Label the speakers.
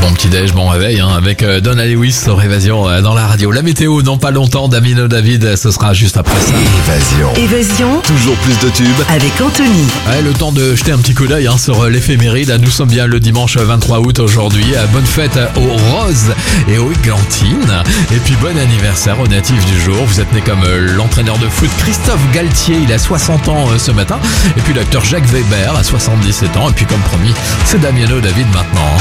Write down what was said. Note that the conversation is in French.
Speaker 1: bon petit-déj, bon réveil, avec Donna Lewis sur Évasion dans la radio. La météo, dans pas longtemps, Damien David, ce sera juste après ça.
Speaker 2: Évasion.
Speaker 3: Toujours plus de tubes.
Speaker 2: Avec Anthony.
Speaker 1: Ouais, le temps de jeter un petit coup d'œil sur l'éphéméride. Nous sommes bien le dimanche 23 août aujourd'hui. Bonne fête aux Roses et aux Églantines. Et puis bon anniversaire au natif du jour. Vous êtes né comme l'entraîneur de foot Christophe Galtier, il a 60 ans ce matin. Et puis l'acteur Jacques Weber a 77 ans. Et puis comme promis, c'est Damien David maintenant.